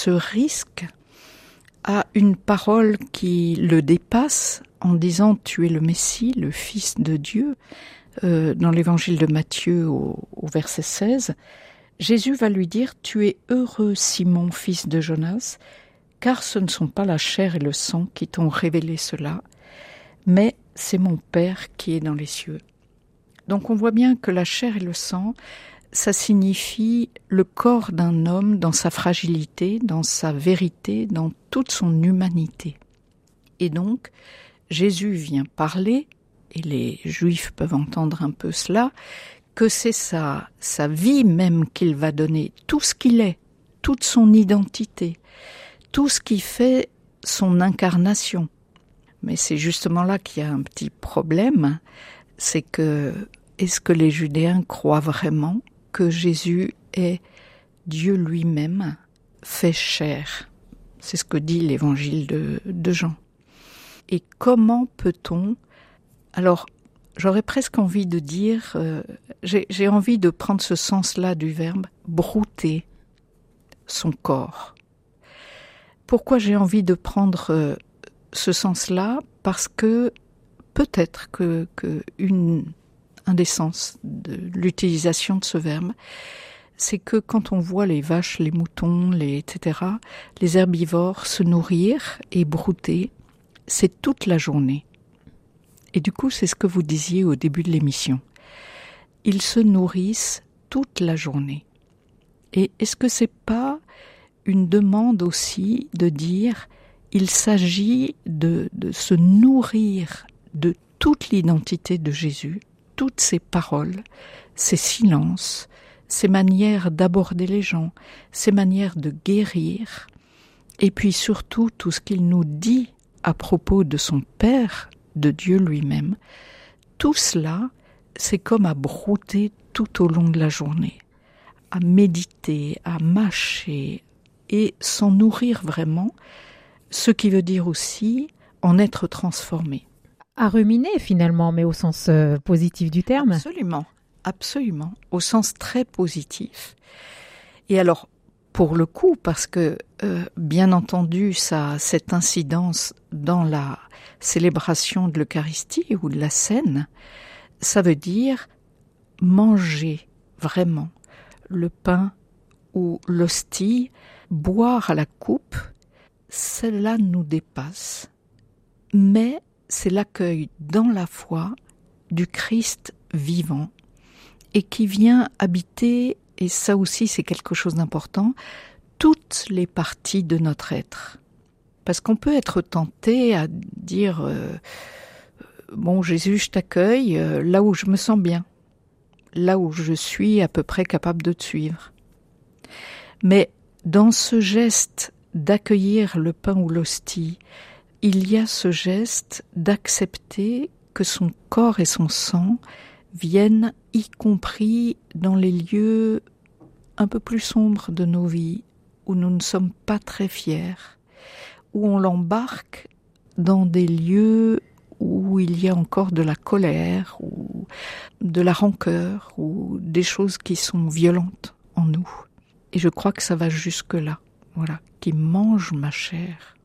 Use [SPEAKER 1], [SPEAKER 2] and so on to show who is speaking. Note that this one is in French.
[SPEAKER 1] se risque à une parole qui le dépasse en disant « Tu es le Messie, le Fils de Dieu ». Dans l'évangile de Matthieu au verset 16, Jésus va lui dire « Tu es heureux, Simon, fils de Jonas, car ce ne sont pas la chair et le sang qui t'ont révélé cela, mais c'est mon Père qui est dans les cieux. » Donc on voit bien que la chair et le sang, ça signifie le corps d'un homme dans sa fragilité, dans sa vérité, dans toute son humanité. Et donc, Jésus vient parler, et les Juifs peuvent entendre un peu cela, que c'est sa vie même qu'il va donner, tout ce qu'il est, toute son identité, tout ce qui fait son incarnation. Mais c'est justement là qu'il y a un petit problème, c'est que est-ce que les Judéens croient vraiment que Jésus est Dieu lui-même fait chair? C'est ce que dit l'évangile de Jean. Et comment peut-on... Alors, j'aurais presque envie de dire, j'ai envie de prendre ce sens-là du verbe, brouter son corps. Pourquoi j'ai envie de prendre ce sens-là? Parce que peut-être un des sens de l'utilisation de ce verbe, c'est que quand on voit les vaches, les moutons, etc., les herbivores se nourrir et brouter, c'est toute la journée. Et du coup, c'est ce que vous disiez au début de l'émission. Ils se nourrissent toute la journée. Et est-ce que c'est pas une demande aussi de dire il s'agit de se nourrir de toute l'identité de Jésus, toutes ses paroles, ses silences, ses manières d'aborder les gens, ses manières de guérir, et puis surtout tout ce qu'il nous dit à propos de son Père, de Dieu lui-même. Tout cela, c'est comme à brouter tout au long de la journée, à méditer, à mâcher et s'en nourrir vraiment, ce qui veut dire aussi en être transformé.
[SPEAKER 2] À ruminer finalement, mais au sens positif du terme.
[SPEAKER 1] Absolument, absolument, au sens très positif. Et alors, pour le coup, parce que bien entendu, ça a cette incidence dans la célébration de l'Eucharistie ou de la scène, ça veut dire manger vraiment le pain ou l'hostie, boire à la coupe, cela nous dépasse, mais c'est l'accueil dans la foi du Christ vivant et qui vient habiter, et ça aussi c'est quelque chose d'important, toutes les parties de notre être. Parce qu'on peut être tenté à dire bon Jésus, je t'accueille là où je me sens bien, là où je suis à peu près capable de te suivre. Mais dans ce geste d'accueillir le pain ou l'hostie, il y a ce geste d'accepter que son corps et son sang viennent, y compris dans les lieux un peu plus sombres de nos vies, où nous ne sommes pas très fiers, où on l'embarque dans des lieux où il y a encore de la colère, ou de la rancœur, ou des choses qui sont violentes en nous. Et je crois que ça va jusque-là, voilà, qui mange ma chair.